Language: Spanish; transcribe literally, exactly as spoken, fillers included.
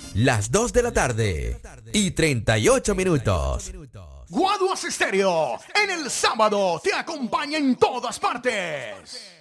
las dos de la tarde y treinta y ocho minutos. Guaduas Estéreo, en el sábado te acompaña en todas partes.